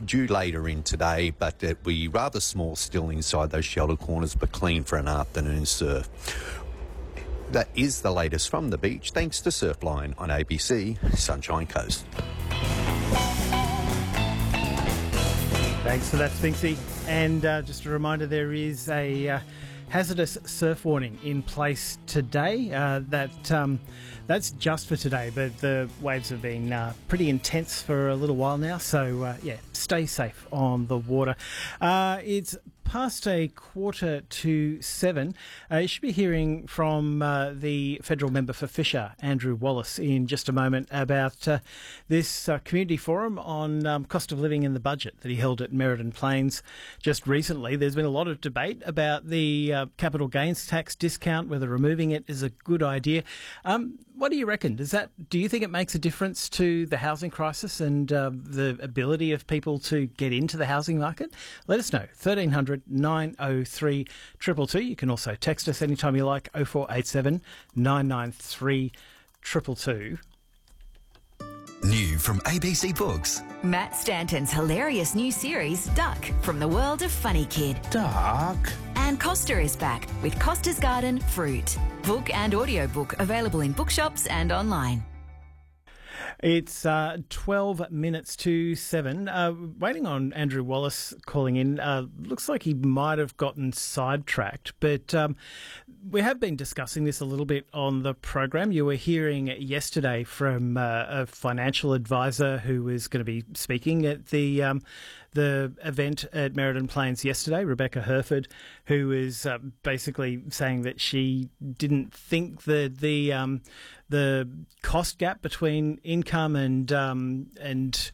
due later in today, but it'll be rather small still inside those shelter corners, but clean for an afternoon surf. That is the latest from the beach, thanks to Surfline on ABC Sunshine Coast. Thanks for that, Spinksy. And just a reminder, there is a hazardous surf warning in place today. That's just for today, but the waves have been pretty intense for a little while now. So, stay safe on the water. It's past 6:45. You should be hearing from the federal member for Fisher, Andrew Wallace, in just a moment about this community forum on cost of living in the budget that he held at Merredin Plains just recently. There's been a lot of debate about the capital gains tax discount, whether removing it is a good idea. What do you reckon? Do you think it makes a difference to the housing crisis and the ability of people to get into the housing market? Let us know. 1300 903 222. You can also text us anytime you like. 0487 993 222. New from ABC Books. Matt Stanton's hilarious new series, Duck, from the world of Funny Kid. Duck. And Costa is back with Costa's Garden Fruit. Book and audiobook available in bookshops and online. It's 12 minutes to 7. Waiting on Andrew Wallace calling in. Looks like he might have gotten sidetracked, but we have been discussing this a little bit on the program. You were hearing yesterday from a financial advisor who was going to be speaking at the event at Merredin Plains yesterday, Rebecca Herford, who was basically saying that she didn't think that the cost gap between income and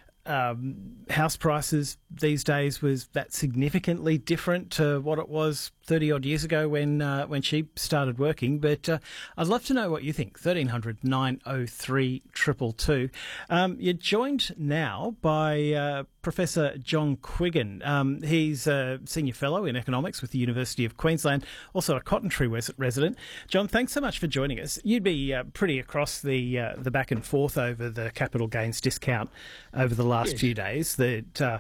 house prices these days was that significantly different to what it was 30 odd years ago when she started working. But I'd love to know what you think. 1300 903 222. You're joined now by Professor John Quiggin. He's a senior fellow in economics with the University of Queensland, also a Cotton Tree resident. John, thanks so much for joining us. You'd be pretty across the back and forth over the capital gains discount over the last few days. That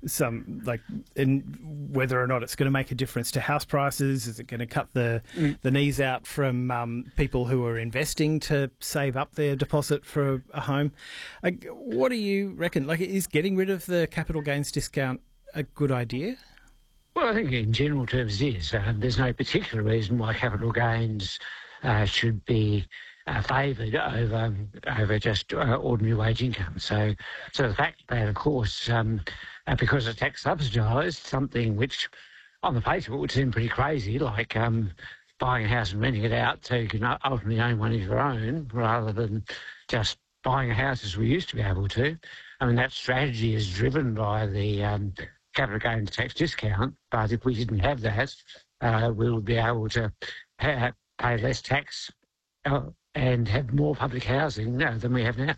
whether or not it's going to make a difference to house prices, is it going to cut the knees out from people who are investing to save up their deposit for a home? What do you reckon? Is getting rid of the capital gains discount a good idea? Well, I think in general terms it is. There's no particular reason why capital gains should be favoured over just ordinary wage income. So the fact that, of course, because it's tax subsidised, something which on the face of it would seem pretty crazy, like buying a house and renting it out so you can ultimately own one of your own rather than just buying a house as we used to be able to. I mean, that strategy is driven by the capital gains tax discount, but if we didn't have that, we would be able to pay less tax and have more public housing than we have now.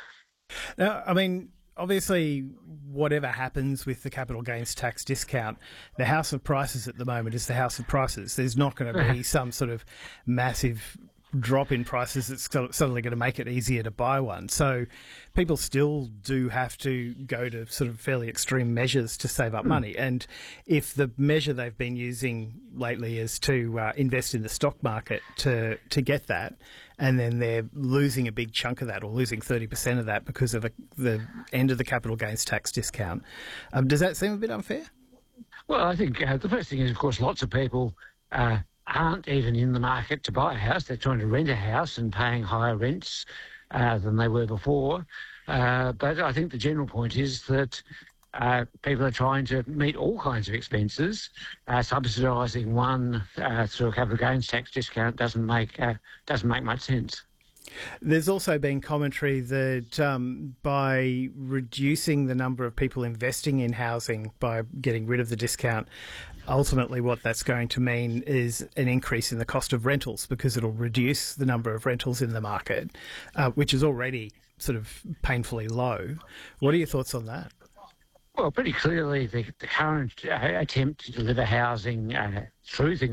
Now, I mean, obviously, whatever happens with the capital gains tax discount, the house of prices at the moment is the house of prices. There's not going to be some sort of massive drop in prices that's suddenly going to make it easier to buy one. So people still do have to go to sort of fairly extreme measures to save up money. And if the measure they've been using lately is to invest in the stock market to get that, and then they're losing a big chunk of that or losing 30% of that because of the end of the capital gains tax discount, does that seem a bit unfair? Well, I think the first thing is, of course, lots of people aren't even in the market to buy a house. They're trying to rent a house and paying higher rents than they were before. But I think the general point is that people are trying to meet all kinds of expenses. Subsidising one through a capital gains tax discount doesn't make much sense. There's also been commentary that by reducing the number of people investing in housing by getting rid of the discount, ultimately what that's going to mean is an increase in the cost of rentals because it'll reduce the number of rentals in the market, which is already sort of painfully low. What are your thoughts on that? Well, pretty clearly the current attempt to deliver housing through things